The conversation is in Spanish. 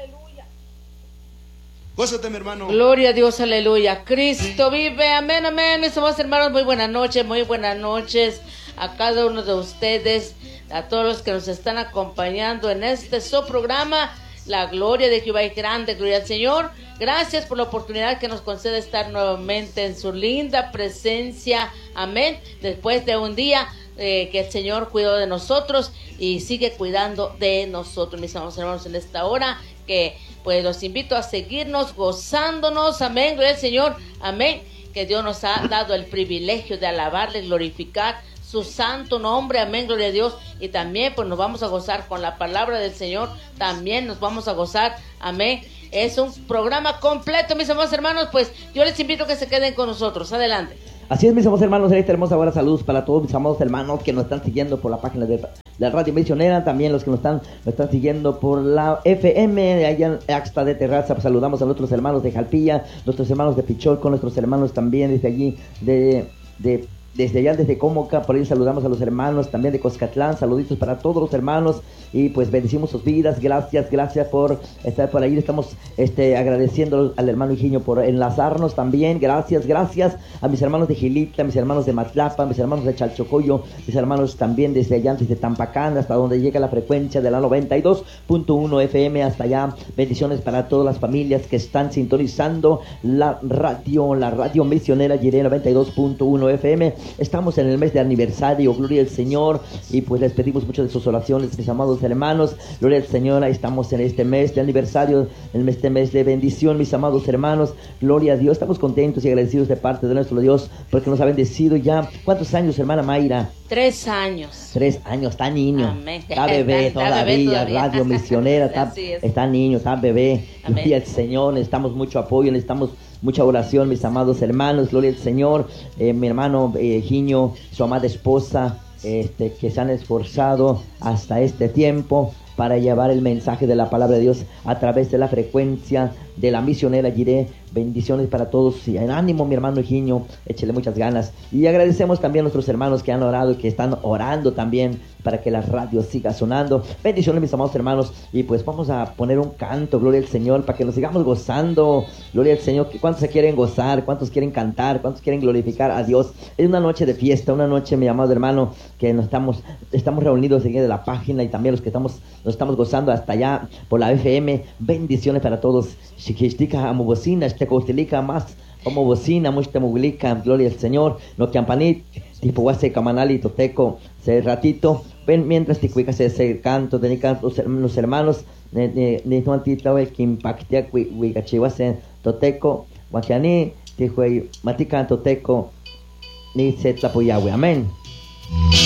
Gózate, mi hermano. Gloria a Dios, aleluya. Cristo vive, amén, amén. Mis amados hermanos, muy buenas noches a cada uno de ustedes, a todos los que nos están acompañando en este su programa. La gloria de Jehová es grande, gloria al Señor. Gracias por la oportunidad que nos concede estar nuevamente en su linda presencia, amén. Después de un día que el Señor cuidó de nosotros y sigue cuidando de nosotros, mis amados hermanos, en esta hora que pues los invito a seguirnos gozándonos, amén, gloria al Señor, amén, que Dios nos ha dado el privilegio de alabarle, glorificar su santo nombre, amén, gloria a Dios, y también pues nos vamos a gozar con la palabra del Señor, también nos vamos a gozar, amén. Es un programa completo, mis amados hermanos, pues yo les invito a que se queden con nosotros, adelante. Así es, mis amados hermanos, en esta hermosa hora, saludos para todos mis amados hermanos que nos están siguiendo por la página de Radio Misionera, también los que nos están siguiendo por la FM, allá en Axta de Terraza. Pues saludamos a nuestros hermanos de Jalpilla, nuestros hermanos de Picholco, nuestros hermanos también desde allí, desde allá, desde Cómoca, por ahí saludamos a los hermanos también de Coscatlán, saluditos para todos los hermanos y pues bendecimos sus vidas, gracias por estar por ahí, estamos agradeciendo al hermano Higinio por enlazarnos también, gracias a mis hermanos de Gilitla, mis hermanos de Matlapa, mis hermanos de Chalchocoyo, mis hermanos también desde allá, desde Tampacán, hasta donde llega la frecuencia de la 92.1 FM, hasta allá, bendiciones para todas las familias que están sintonizando la radio misionera Jireh 92.1 FM. Estamos en el mes de aniversario, gloria al Señor, y pues les pedimos mucho de sus oraciones, mis amados hermanos, gloria al Señor. Ahí estamos en este mes de aniversario, en este mes de bendición, mis amados hermanos, gloria a Dios. Estamos contentos y agradecidos de parte de nuestro Dios, porque nos ha bendecido ya. ¿Cuántos años, hermana Mayra? 3 años. 3 años, está niño. Amén. Está bebé todavía, radio misionera, está niño, está bebé. Amén. Gloria al Señor, necesitamos mucho apoyo, necesitamos mucha oración, mis amados hermanos, gloria al Señor. Mi hermano Higinio, su amada esposa, que se han esforzado hasta este tiempo para llevar el mensaje de la palabra de Dios a través de la frecuencia de la misionera Jireh. Bendiciones para todos y en ánimo, mi hermano Higinio, échele muchas ganas. Y agradecemos también a nuestros hermanos que han orado y que están orando también para que la radio siga sonando. Bendiciones, mis amados hermanos, y pues vamos a poner un canto, gloria al Señor, para que nos sigamos gozando, gloria al Señor. ¿Cuántos se quieren gozar? ¿Cuántos quieren cantar? ¿Cuántos quieren glorificar a Dios? Es una noche de fiesta, una noche, mi amado hermano, que nos estamos reunidos en de la página y también los que nos estamos gozando hasta allá por la FM. Bendiciones para todos. Shikishtika amubocina, costilika más como bocina, mucha muglica, gloria al Señor, no campanit, tipo guase camanali toteco, se ratito, ven mientras te cuicas ese canto, tenican los hermanos, ni no antitao el que impactea cuicachihuase toteco, guaquiani, tijuey, matican toteco, ni se tlapoyahue, amén.